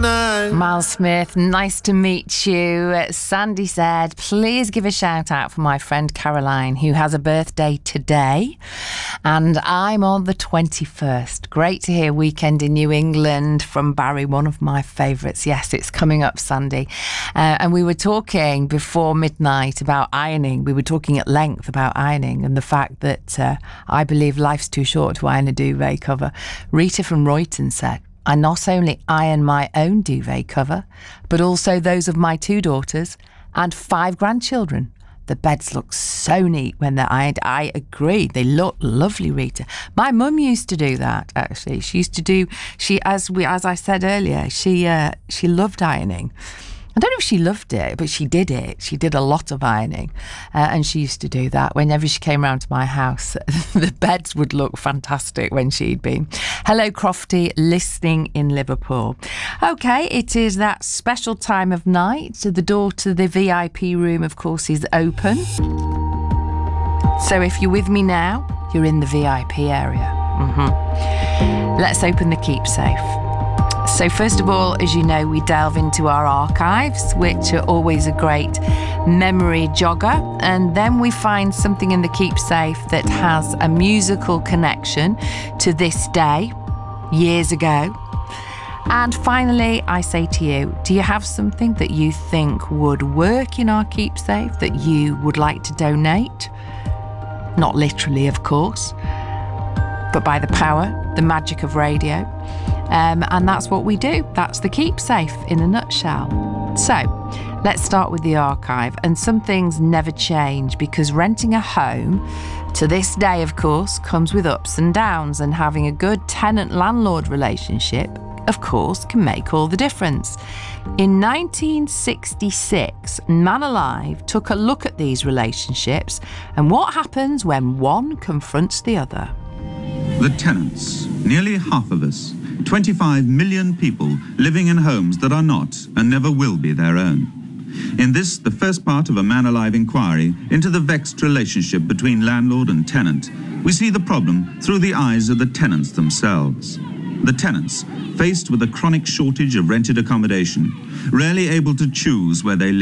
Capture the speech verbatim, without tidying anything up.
night. Miles Smith, nice to meet you. Sandy said, please give a shout out for my friend Caroline, who has a birthday today. And I'm on the twenty-first. Great to hear Weekend in New England from Barry, one of my favourites. Yes, it's coming up, Sandy. Uh, and we were talking before midnight about ironing. We were talking at length about ironing and the fact that uh, I believe life's too short to iron a duvet cover. Rita from Royton said, I not only iron my own duvet cover, but also those of my two daughters and five grandchildren. The beds look so neat when they're ironed. I agree. They look lovely, Rita. My mum used to do that, actually. She used to do, she, as we, as I said earlier, she, uh, she loved ironing. I don't know if she loved it, but she did it. She did a lot of ironing. Uh, and she used to do that. Whenever she came round to my house, the beds would look fantastic when she'd been. Hello, Crofty, listening in Liverpool. OK, it is that special time of night. So the door to the V I P room, of course, is open. So if you're with me now, you're in the V I P area. Mm-hmm. Let's open the keep safe. So first of all, as you know, we delve into our archives, which are always a great memory jogger. And then we find something in the keep safe that has a musical connection to this day, years ago. And finally, I say to you, do you have something that you think would work in our keep safe that you would like to donate? Not literally, of course, but by the power, the magic of radio. Um, and that's what we do. That's the keep safe in a nutshell. So let's start with the archive. And some things never change because renting a home to this day, of course, comes with ups and downs, and having a good tenant-landlord relationship, of course, can make all the difference. In nineteen sixty-six, Man Alive took a look at these relationships and what happens when one confronts the other. The tenants, nearly half of us, twenty-five million people living in homes that are not and never will be their own. In this, the first part of a Man Alive inquiry into the vexed relationship between landlord and tenant, we see the problem through the eyes of the tenants themselves. The tenants, faced with a chronic shortage of rented accommodation, rarely able to choose where they live.